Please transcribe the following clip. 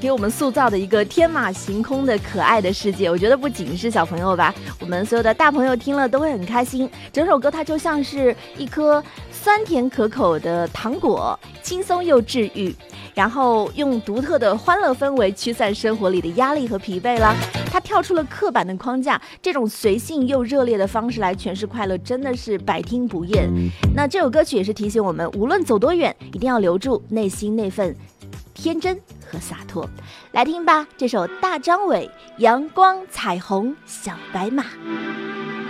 给我们塑造的一个天马行空的可爱的世界。我觉得不仅是小朋友吧，我们所有的大朋友听了都会很开心。整首歌它就像是一颗酸甜可口的糖果，轻松又治愈，然后用独特的欢乐氛围驱散生活里的压力和疲惫啦。它跳出了刻板的框架，这种随性又热烈的方式来诠释快乐，真的是百听不厌。那这首歌曲也是提醒我们，无论走多远，一定要留住内心那份天真和洒脱。来听吧，这首大张伟《阳光彩虹小白马》。